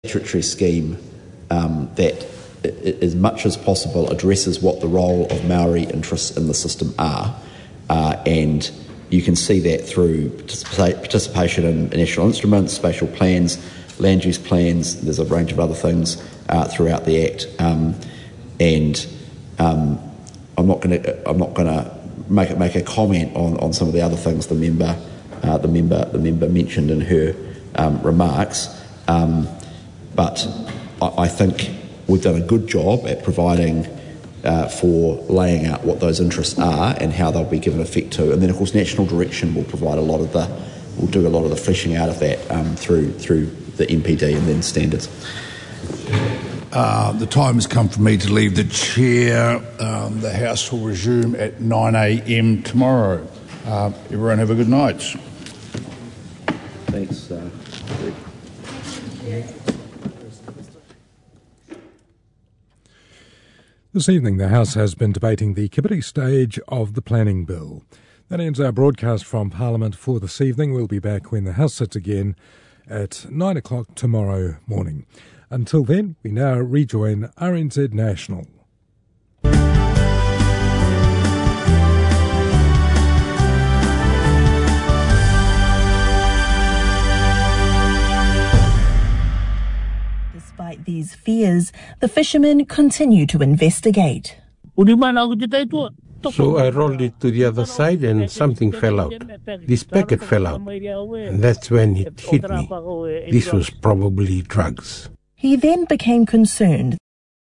statutory scheme that, as much as possible, addresses what the role of Maori interests in the system are, and you can see that through participation in national instruments, spatial plans, land use plans. There's a range of other things throughout the Act, and I'm not going to make a comment on some of the other things the member mentioned in her remarks, but I think we've done a good job at providing for laying out what those interests are and how they'll be given effect to, and then of course National Direction will provide will do a lot of the fleshing out of that through the MPD and then standards. The time has come for me to leave the chair. The House will resume at 9 a.m. tomorrow. Everyone have a good night. Thanks. This evening, the House has been debating the committee stage of the planning bill. That ends our broadcast from Parliament for this evening. We'll be back when the House sits again at 9 o'clock tomorrow morning. Until then, we now rejoin RNZ National. Despite these fears, the fishermen continue to investigate. So I rolled it to the other side and something fell out. This packet fell out. And that's when it hit me. This was probably drugs. He then became concerned